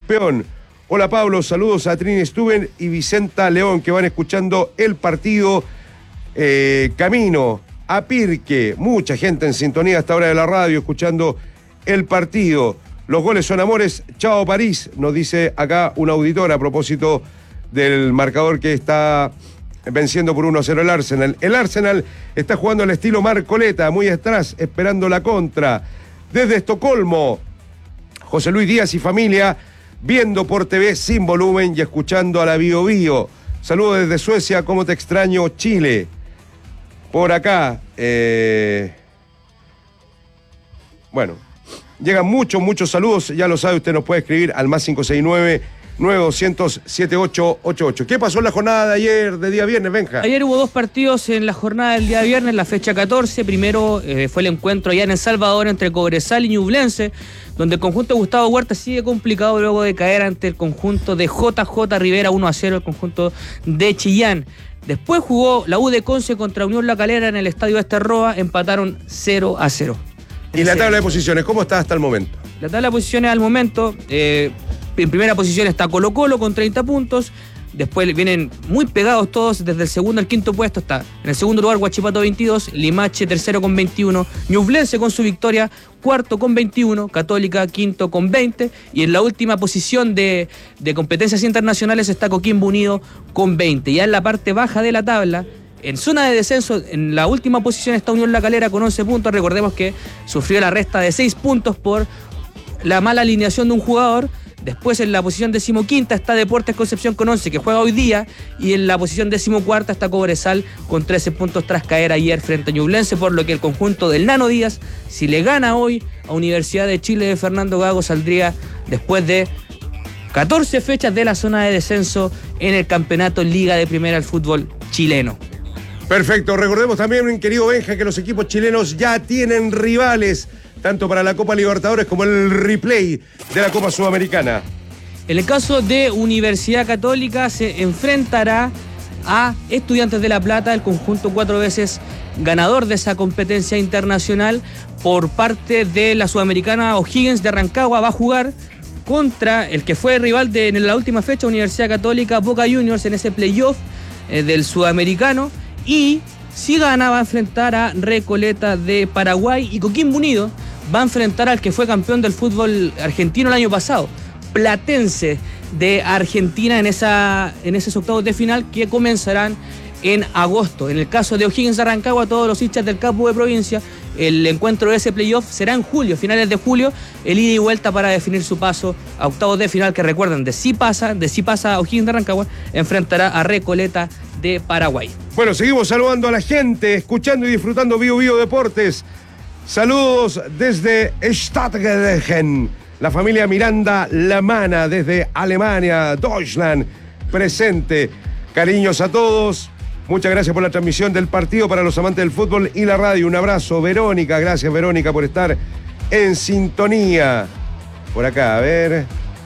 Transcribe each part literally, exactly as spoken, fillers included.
campeón. Hola Pablo, saludos a Trini Stuben y Vicenta León que van escuchando el partido. Eh, camino a Pirque, mucha gente en sintonía a esta hora de la radio escuchando el partido. Los goles son amores, chao París, nos dice acá un auditor a propósito del marcador que está venciendo por uno a cero el Arsenal. El Arsenal está jugando al estilo Marcoleta, muy atrás, esperando la contra. Desde Estocolmo, José Luis Díaz y familia, viendo por T V sin volumen y escuchando a la Bio Bio. Saludos desde Suecia, cómo te extraño, Chile. Por acá, eh... bueno, llegan muchos, muchos saludos, ya lo sabe, usted nos puede escribir al más cinco seis nueve, nueve dos cero cero, siete ocho ocho ocho. ¿Qué pasó en la jornada de ayer, de día viernes, Benja? Ayer hubo dos partidos en la jornada del día viernes, la fecha catorce. Primero eh, fue el encuentro allá en El Salvador entre Cobresal y Ñublense, donde el conjunto de Gustavo Huerta sigue complicado luego de caer ante el conjunto de J J Rivera uno a cero, el conjunto de Chillán. Después jugó la U de Conce contra Unión La Calera en el estadio Esterroa, empataron cero a cero. ¿Y la tabla de posiciones, cómo está hasta el momento? La tabla de posiciones al momento, eh, en primera posición está Colo Colo con treinta puntos, después vienen muy pegados todos, desde el segundo al quinto puesto está en el segundo lugar Huachipato veintidós, Limache tercero con veintiuno, Ñublense con su victoria cuarto con veintiuno, Católica quinto con veinte, y en la última posición de, de competencias internacionales está Coquimbo Unido con veinte. Ya en la parte baja de la tabla, en zona de descenso, en la última posición está Unión La Calera con once puntos. Recordemos que sufrió la resta de seis puntos por la mala alineación de un jugador. Después en la posición decimoquinta está Deportes Concepción con once, que juega hoy día, y en la posición decimocuarta está Cobresal con trece puntos tras caer ayer frente a Ñublense, por lo que el conjunto del Nano Díaz, si le gana hoy a Universidad de Chile de Fernando Gago, saldría después de catorce fechas de la zona de descenso en el campeonato Liga de Primera del fútbol chileno. Perfecto, recordemos también, querido Benja, que los equipos chilenos ya tienen rivales, tanto para la Copa Libertadores como el replay de la Copa Sudamericana. En el caso de Universidad Católica se enfrentará a Estudiantes de La Plata, el conjunto cuatro veces ganador de esa competencia internacional. Por parte de la Sudamericana, O'Higgins de Rancagua va a jugar contra el que fue rival de en la última fecha, Universidad Católica, Boca Juniors, en ese playoff eh, del Sudamericano. Y si gana va a enfrentar a Recoleta de Paraguay, y Coquimbo Unido va a enfrentar al que fue campeón del fútbol argentino el año pasado, Platense de Argentina, en, esa, en esos octavos de final que comenzarán en agosto. En el caso de O'Higgins de Rancagua, todos los hinchas del campo de provincia, el encuentro de ese playoff será en julio, finales de julio, el ida y vuelta para definir su paso a octavos de final, que recuerden, de si pasa, de si pasa O'Higgins de Rancagua, enfrentará a Recoleta de Paraguay. Bueno, seguimos saludando a la gente, escuchando y disfrutando Bio Bio Deportes. Saludos desde Stadtgegen, la familia Miranda Lamana desde Alemania, Deutschland, presente. Cariños a todos. Muchas gracias por la transmisión del partido para los amantes del fútbol y la radio. Un abrazo, Verónica. Gracias, Verónica, por estar en sintonía. Por acá, a ver.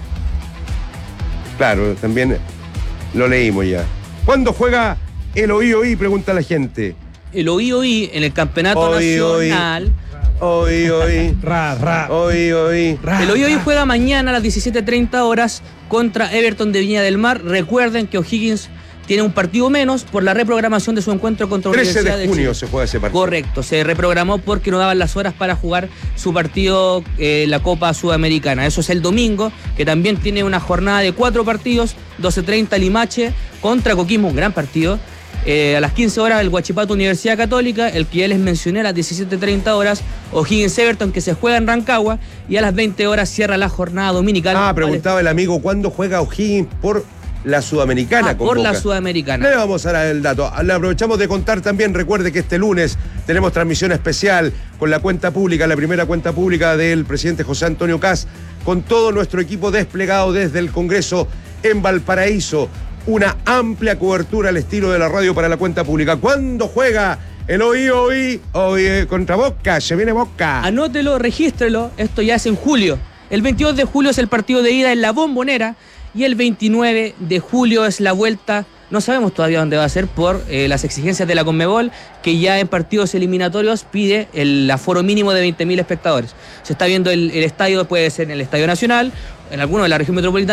Claro, también lo leímos ya. ¿Cuándo juega el Oí Oí? Pregunta la gente. El Oí Oí en el campeonato Oí, nacional. Oí Oí. Ra, ra. Oí Oí. El Oí Oí juega mañana a las diecisiete treinta horas contra Everton de Viña del Mar. Recuerden que O'Higgins tiene un partido menos por la reprogramación de su encuentro contra la Universidad de Chile. trece de junio se juega ese partido. Correcto, se reprogramó porque no daban las horas para jugar su partido, eh, la Copa Sudamericana. Eso es el domingo, que también tiene una jornada de cuatro partidos, doce treinta Limache contra Coquimbo, un gran partido. Eh, a las quince horas el Huachipato Universidad Católica, el que ya les mencioné a las diecisiete treinta horas, O'Higgins Everton, que se juega en Rancagua, y a las veinte horas cierra la jornada dominical. Ah, preguntaba el amigo, ¿cuándo juega O'Higgins por la Sudamericana? Ah, por Boca. La Sudamericana. Le vamos a dar el dato. Le aprovechamos de contar también, recuerde que este lunes tenemos transmisión especial con la cuenta pública, la primera cuenta pública del presidente José Antonio Kast, con todo nuestro equipo desplegado desde el Congreso en Valparaíso. Una amplia cobertura al estilo de la radio para la cuenta pública. ¿Cuándo juega el Oí Oí? Oí contra Boca, se viene Boca. Anótelo, regístrelo, esto ya es en julio. El veintidós de julio es el partido de ida en la Bombonera y el veintinueve de julio es la vuelta. No sabemos todavía dónde va a ser por eh, las exigencias de la Conmebol, que ya en partidos eliminatorios pide el aforo mínimo de veinte mil espectadores. Se está viendo el, el estadio, puede ser en el Estadio Nacional, en alguno de la región metropolitana,